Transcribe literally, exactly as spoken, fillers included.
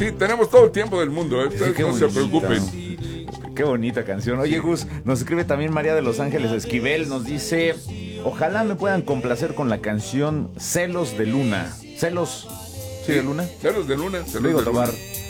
Sí, tenemos todo el tiempo del mundo, ¿eh? Ustedes Qué no se bonita. preocupen. Qué bonita canción. Oye, Gus, nos escribe también María de Los Ángeles Esquivel. Nos dice: ojalá me puedan complacer con la canción Celos de Luna. ¿Celos? ¿Sí, de Luna? Celos de Luna, celos Digo, de Luna. Tobar.